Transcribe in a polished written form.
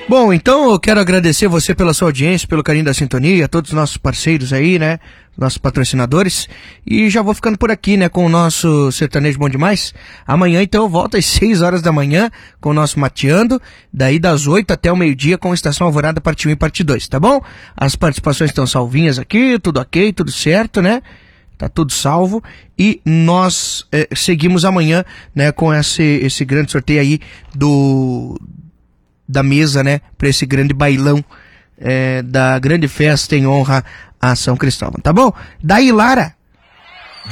Bom, então eu quero agradecer você pela sua audiência, pelo carinho da sintonia, todos os nossos parceiros aí, né? Nossos patrocinadores. E já vou ficando por aqui, né? Com o nosso Sertanejo Bom Demais. Amanhã, então, eu volto às 6 horas da manhã com o nosso Mateando. Daí das 8 até o meio-dia com a Estação Alvorada parte 1 e parte 2, tá bom? As participações estão salvinhas aqui, tudo ok, tudo certo, né? Tá tudo salvo. E nós seguimos amanhã, né? Com esse grande sorteio aí da mesa, né, para esse grande bailão da grande festa em honra a São Cristóvão, tá bom? Daí, Lara,